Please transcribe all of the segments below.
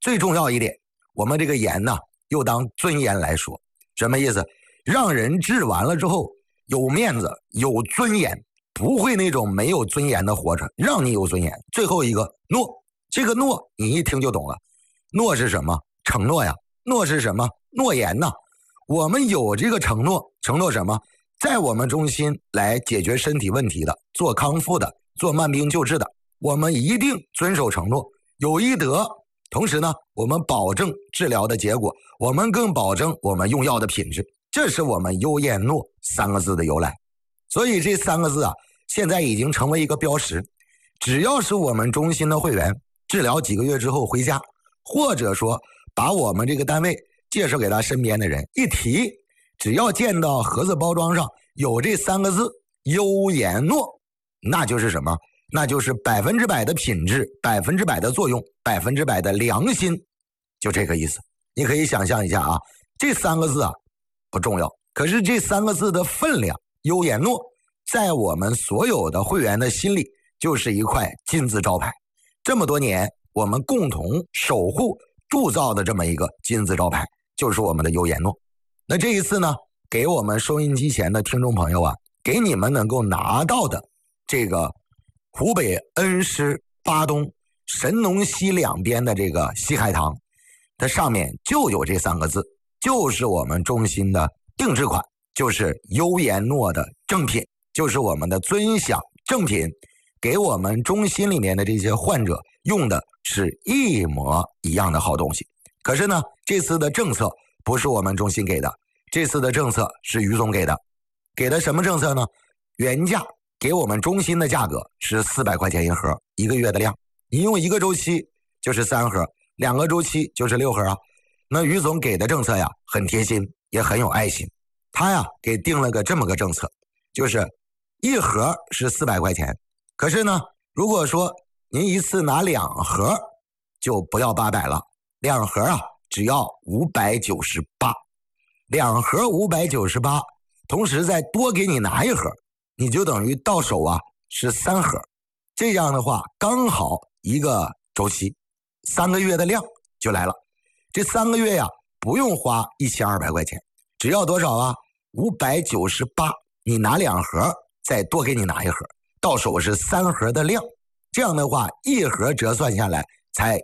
最重要一点，我们这个盐呢，又当尊严来说，什么意思？让人治完了之后有面子、有尊严，不会那种没有尊严的活着，让你有尊严。最后一个诺，这个诺你一听就懂了，诺是什么？承诺呀。诺是什么？诺言呐。我们有这个承诺，承诺什么？在我们中心来解决身体问题的，做康复的，做慢病救治的，我们一定遵守承诺，有医德。同时呢，我们保证治疗的结果，我们更保证我们用药的品质。这是我们优验诺3个字的由来。所以这3个字啊，现在已经成为一个标识。只要是我们中心的会员治疗几个月之后回家，或者说把我们这个单位介绍给他身边的人，一提只要见到盒子包装上有这3个字优验诺，那就是什么？那就是100%的品质，100%的作用，100%的良心，就这个意思。你可以想象一下啊，这3个字啊不重要，可是这3个字的分量，优验诺在我们所有的会员的心里就是一块金字招牌。这么多年我们共同守护铸造的这么一个金字招牌，就是我们的优验诺。那这一次呢，给我们收音机前的听众朋友啊，给你们能够拿到的这个湖北恩施巴东神农溪两边的这个西海棠，它上面就有这3个字，就是我们中心的定制款，就是优验诺的正品，就是我们的尊享正品，给我们中心里面的这些患者用的是一模一样的好东西。可是呢，这次的政策不是我们中心给的，这次的政策是于总给的。给的什么政策呢？原价给我们中心的价格是400块钱一盒，1个月的量，你用1个周期就是3盒，2个周期就是6盒啊。那于总给的政策呀，很贴心，也很有爱心。他呀给定了个这么个政策，就是1盒是400块钱，可是呢，如果说您一次拿2盒，就不要800了，2盒啊只要598，2盒598，同时再多给你拿1盒，你就等于到手啊是3盒。这样的话刚好1个周期，3个月的量就来了。这3个月呀不用花1200块钱，只要多少啊？598，你拿2盒，再多给你拿1盒，到手是3盒的量。这样的话1盒折算下来才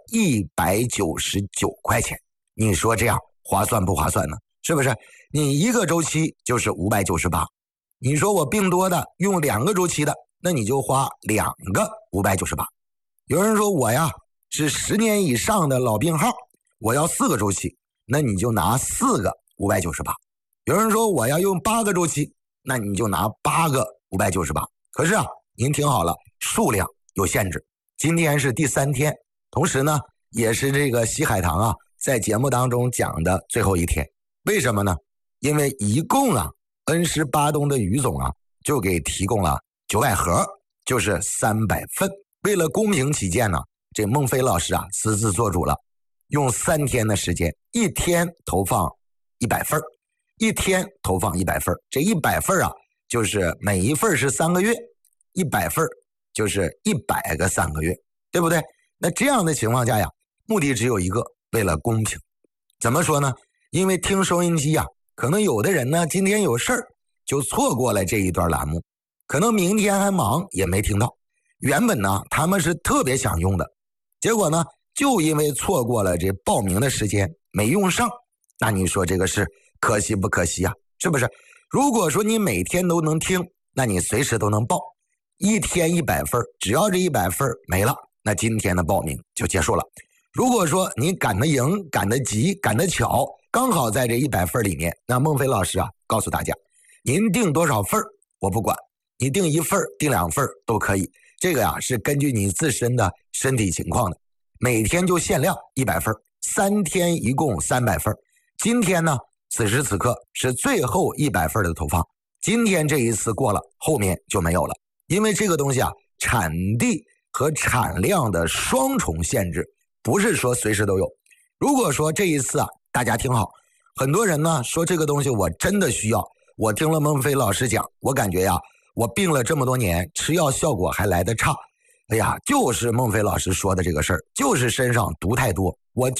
199块钱。你说这样划算不划算呢？是不是？你1个周期就是598，你说我病多的用2个周期的，那你就花2个598。有人说我呀是10年以上的老病号，我要4个周期，那你就拿4个598。有人说我要用8个周期，那你就拿8个598。可是啊，您听好了，数量有限制。今天是第3天，同时呢也是这个西海棠啊在节目当中讲的最后一天。为什么呢？因为一共啊恩施巴东的于总啊就给提供了900盒，就是300份。为了公平起见呢，这孟非老师啊私自做主了，用3天的时间，1天投放100份，1天投放100份。这100份啊就是每一份是3个月，100份就是100个3个月，对不对？那这样的情况下呀，目的只有一个，为了公平。怎么说呢？因为听收音机啊，可能有的人呢今天有事儿就错过了这一段栏目，可能明天还忙也没听到。原本呢他们是特别想用的，结果呢就因为错过了这报名的时间没用上，那你说这个是可惜不可惜啊？是不是？如果说你每天都能听，那你随时都能报，1天100份，只要这100份没了，那今天的报名就结束了。如果说你赶得赢，赶得急，赶得巧，刚好在这100份里面，那孟非老师啊告诉大家，您订多少份我不管，你订1份订2份都可以，这个呀是根据你自身的身体情况的，每天就限量100份，3天一共300份。今天呢此时此刻是最后100份的投放，今天这一次过了，后面就没有了。因为这个东西啊产地和产量的双重限制，不是说随时都有。如果说这一次啊大家听好，很多人呢说这个东西我真的需要，我听了孟非老师讲，我感觉呀我病了这么多年，吃药效果还来得差，哎呀就是孟非老师说的这个事儿，就是身上毒太多，我